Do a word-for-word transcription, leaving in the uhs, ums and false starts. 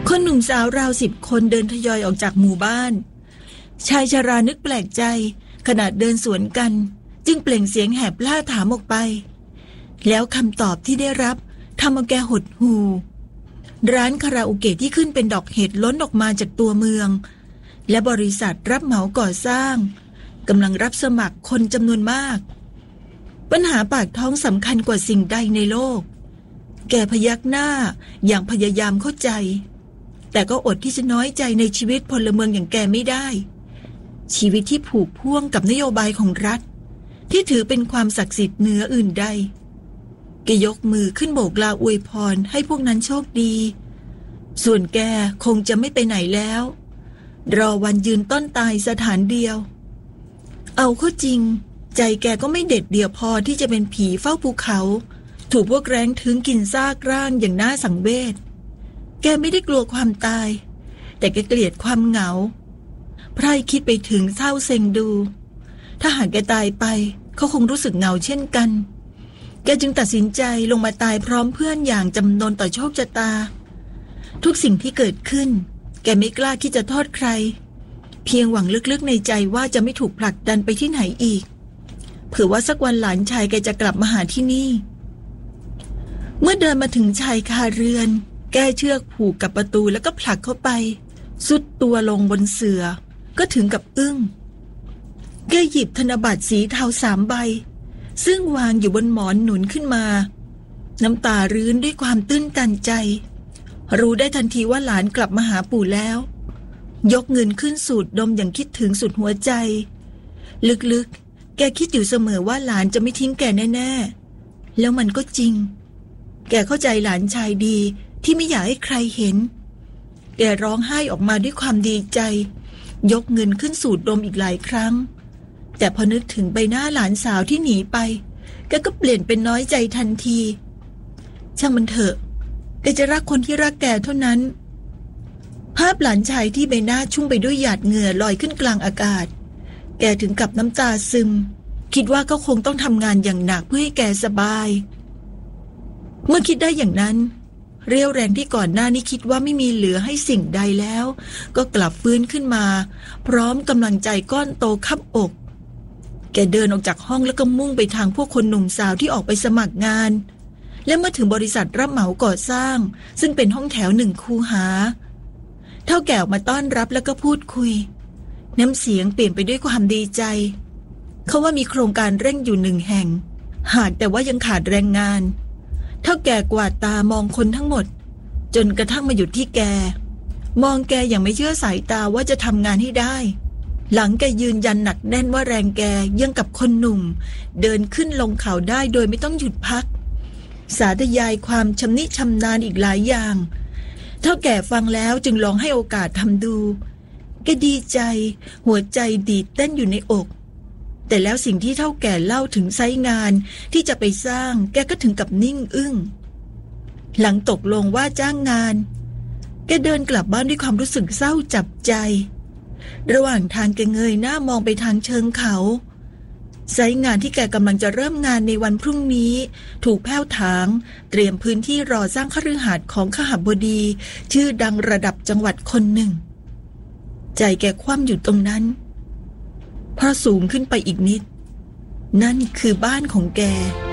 คนหนุ่มสาวราวสิบคนเดินทยอยออกจากหมู่บ้านชายชรานึกแปลกใจขณะเดินสวนกันจึงเปล่งเสียงแหบล่าถามออกไปแล้วคำตอบที่ได้รับทำเอาแกหดหู่ร้านคาราโอเกะที่ขึ้นเป็นดอกเห็ดล้นออกมาจากตัวเมืองและบริษัทรับเหมาก่อสร้างกำลังรับสมัครคนจำนวนมากปัญหาปากท้องสำคัญกว่าสิ่งใดในโลกแกพยักหน้าอย่างพยายามเข้าใจแต่ก็อดที่จะน้อยใจในชีวิตพลเมืองอย่างแกไม่ได้ชีวิตที่ผูกพ่วงกับนโยบายของรัฐที่ถือเป็นความศักดิ์สิทธิ์เหนืออื่นใดแกยกมือขึ้นโบกลาอวยพรให้พวกนั้นโชคดีส่วนแกคงจะไม่ไปไหนแล้วรอวันยืนต้นตายสถานเดียวเอาเข้าจริงใจแกก็ไม่เด็ดเดี่ยวพอที่จะเป็นผีเฝ้าภูเขาถูกพวกแรงถึงกินซากร่างอย่างน่าสังเวชแกไม่ได้กลัวความตายแต่แกเกลียดความเหงาไพร่คิดไปถึงเศร้าเซ็งดูถ้าหากแกตายไปเขาคงรู้สึกเหงาเช่นกันแกจึงตัดสินใจลงมาตายพร้อมเพื่อนอย่างจำนนต่อโชคชะตาทุกสิ่งที่เกิดขึ้นแกไม่กล้าที่จะโทษใครเพียงหวังลึกๆในใจว่าจะไม่ถูกผลักดันไปที่ไหนอีกเผื่อว่าสักวันหลานชายแกจะกลับมาหาที่นี่เมื่อเดินมาถึงชายคาเรือนแก้เชือกผูกกับประตูแล้วก็ผลักเข้าไปสุดตัวลงบนเสื่อก็ถึงกับอึ้งแกหยิบธนบัตรสีเทาสามใบซึ่งวางอยู่บนหมอนหนุนขึ้นมาน้ำตารื้นด้วยความตื้นตันใจรู้ได้ทันทีว่าหลานกลับมาหาปู่แล้วยกเงินขึ้นสูดดมอย่างคิดถึงสุดหัวใจลึกๆแกคิดอยู่เสมอว่าหลานจะไม่ทิ้งแกแน่ๆแล้วมันก็จริงแกเข้าใจหลานชายดีที่ไม่อยากให้ใครเห็นแกร้องไห้ออกมาด้วยความดีใจยกเงินขึ้นสูดดมอีกหลายครั้งแต่พอนึกถึงใบหน้าหลานสาวที่หนีไปแกก็เปลี่ยนเป็นน้อยใจทันทีช่างมันเถอะแกจะรักคนที่รักแกเท่านั้นภาพหลานชายที่ใบหน้าชุ่มไปด้วยหยาดเหงื่อลอยขึ้นกลางอากาศแกถึงกับน้ำตาซึมคิดว่าเขาคงต้องทำงานอย่างหนักเพื่อให้แกสบายเมื่อคิดได้อย่างนั้นเรี่ยวแรงที่ก่อนหน้านี้คิดว่าไม่มีเหลือให้สิ่งใดแล้วก็กลับฟื้นขึ้นมาพร้อมกำลังใจก้อนโตคับอกแกเดินออกจากห้องแล้วก็มุ่งไปทางพวกคนหนุ่มสาวที่ออกไปสมัครงานและเมื่อถึงบริษัทรับเหมาก่อสร้างซึ่งเป็นห้องแถวหนึ่งคูหาเฒ่าแก่ออกมาต้อนรับแล้วก็พูดคุยน้ำเสียงเปลี่ยนไปด้วยความดีใจเขาว่ามีโครงการเร่งอยู่หนึ่งแห่งหากแต่ว่ายังขาดแรงงานเฒ่าแก่กวาดตามองคนทั้งหมดจนกระทั่งมาหยุดที่แกมองแกอย่างไม่เชื่อสายตาว่าจะทำงานให้ได้หลังแกยืนยันหนักแน่นว่าแรงแกยังกับคนหนุ่มเดินขึ้นลงเขาได้โดยไม่ต้องหยุดพักสาธยายความชำนิชำนาญอีกหลายอย่างเฒ่าแก่ฟังแล้วจึงลองให้โอกาสทำดูแกดีใจหัวใจดีดเต้นอยู่ในอกแต่แล้วสิ่งที่เฒ่าแก่เล่าถึงไซต์งานที่จะไปสร้างแกก็ถึงกับนิ่งอึ้งหลังตกลงว่าจ้างงานแกเดินกลับบ้านด้วยความรู้สึกเศร้าจับใจระหว่างทางแกเงยหน้ามองไปทางเชิงเขาไซต์งานที่แกกำลังจะเริ่มงานในวันพรุ่งนี้ถูกแผ้วถางเตรียมพื้นที่รอสร้างคฤหาสน์ของขหบดีชื่อดังระดับจังหวัดคนหนึ่งใจแกคว่ำอยู่ตรงนั้นเพราะสูงขึ้นไปอีกนิดนั่นคือบ้านของแก